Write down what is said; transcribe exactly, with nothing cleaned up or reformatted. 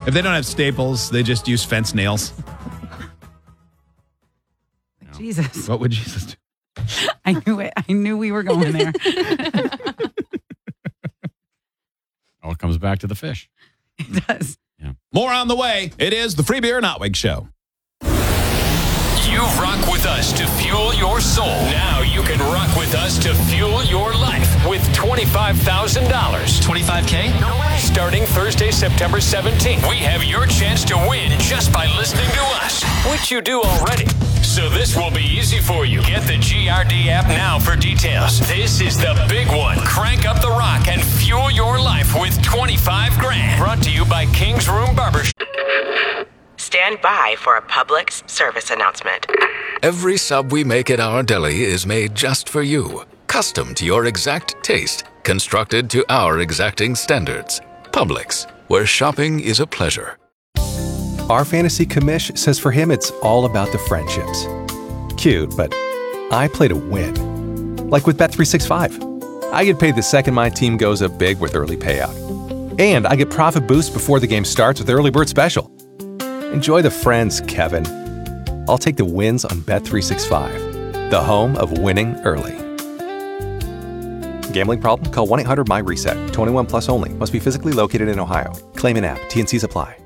If they don't have staples, they just use fence nails. Jesus. What would Jesus do? I knew it. I knew we were going there. All comes back to the fish. It does. Yeah. More on the way. It is the Free Beer and Otwig Show. You rock with us to fuel your soul. Now you can rock with us to fuel your life with twenty-five thousand dollars. twenty-five K? No way. Starting Thursday, September seventeenth, we have your chance to win just by listening to us, which you do already. So this will be easy for you. Get the G R D app now for details. This is the big one. Crank up the rock and fuel your life with twenty-five grand. Brought to you by King's Room Barbershop. Stand by for a Publix service announcement. Every sub we make at our deli is made just for you. Custom to your exact taste. Constructed to our exacting standards. Publix, where shopping is a pleasure. Our fantasy commish says for him it's all about the friendships. Cute, but I play to win. Like with Bet three sixty-five. I get paid the second my team goes up big with early payout. And I get profit boost before the game starts with Early Bird Special. Enjoy the friends, Kevin. I'll take the wins on Bet three sixty-five, the home of winning early. Gambling problem? Call one eight hundred M Y RESET. twenty-one plus only. Must be physically located in Ohio. Claim in app. T N Cs apply.